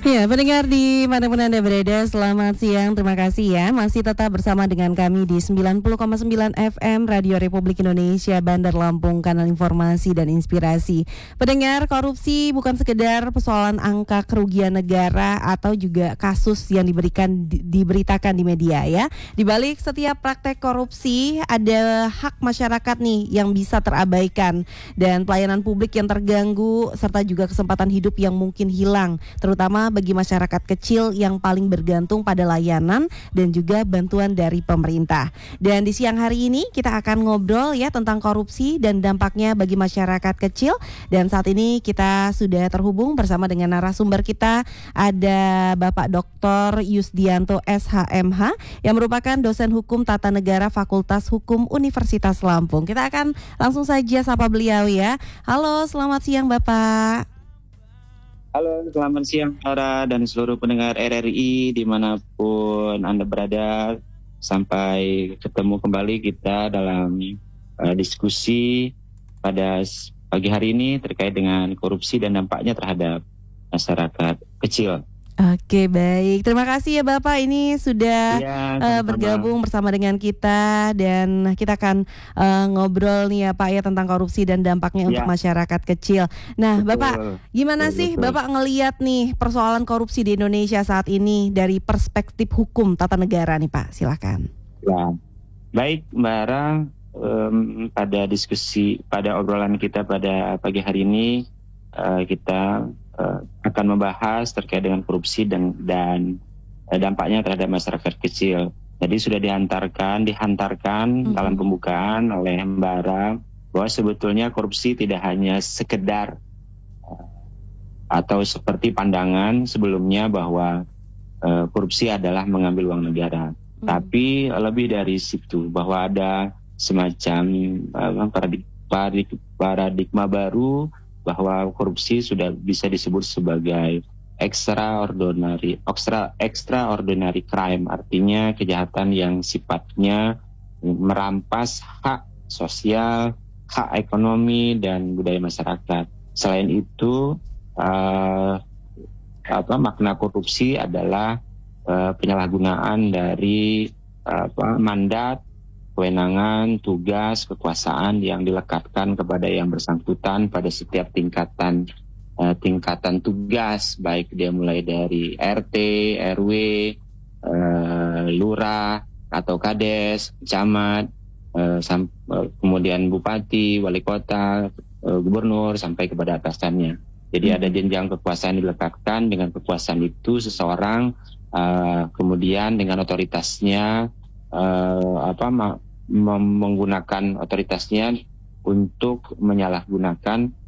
Ya, pendengar di manapun Anda berada, selamat siang. Terima kasih ya. Masih tetap bersama dengan kami di 90,9 FM Radio Republik Indonesia, Bandar Lampung, kanal informasi dan inspirasi. Pendengar, korupsi bukan sekedar persoalan angka kerugian negara atau juga kasus yang diberitakan di media ya. Di balik setiap praktek korupsi ada hak masyarakat nih yang bisa terabaikan dan pelayanan publik yang terganggu serta juga kesempatan hidup yang mungkin hilang, terutama bagi masyarakat kecil yang paling bergantung pada layanan dan juga bantuan dari pemerintah. Dan di siang hari ini kita akan ngobrol ya tentang korupsi dan dampaknya bagi masyarakat kecil. Dan saat ini kita sudah terhubung bersama dengan narasumber kita, ada Bapak Dr. Yusdianto SHMH yang merupakan dosen hukum tata negara Fakultas Hukum Universitas Lampung. Kita akan langsung saja sapa beliau ya. Halo, selamat siang Bapak. Halo, selamat siang Sarah dan seluruh pendengar RRI dimanapun Anda berada. Sampai ketemu kembali kita dalam diskusi pada pagi hari ini terkait dengan korupsi dan dampaknya terhadap masyarakat kecil. Oke, baik. Terima kasih ya Bapak, ini sudah bergabung bersama dengan kita dan kita akan ngobrol nih ya Pak ya tentang korupsi dan dampaknya untuk masyarakat kecil. Nah, Bapak, gimana sih Bapak ngelihat nih persoalan korupsi di Indonesia saat ini dari perspektif hukum tata negara nih Pak? Silakan. Ya, baik Mbak Ara, pada diskusi pada obrolan kita pada pagi hari ini kita akan membahas terkait dengan korupsi dan dampaknya terhadap masyarakat kecil. Jadi sudah dihantarkan dalam pembukaan oleh Mbak Ara bahwa sebetulnya korupsi tidak hanya sekedar atau seperti pandangan sebelumnya bahwa korupsi adalah mengambil uang negara. Tapi lebih dari situ, bahwa ada semacam paradigma baru bahwa korupsi sudah bisa disebut sebagai extraordinary crime, artinya kejahatan yang sifatnya merampas hak sosial, hak ekonomi dan budaya masyarakat. Selain itu, makna korupsi adalah penyalahgunaan dari mandat, kewenangan, tugas, kekuasaan yang dilekatkan kepada yang bersangkutan pada setiap tingkatan tugas, baik dia mulai dari RT, RW, lurah atau kades, camat, kemudian bupati, wali kota, gubernur sampai kepada atasannya. Jadi ada jenjang kekuasaan dilekatkan. Dengan kekuasaan itu seseorang kemudian dengan otoritasnya menggunakan otoritasnya untuk menyalahgunakan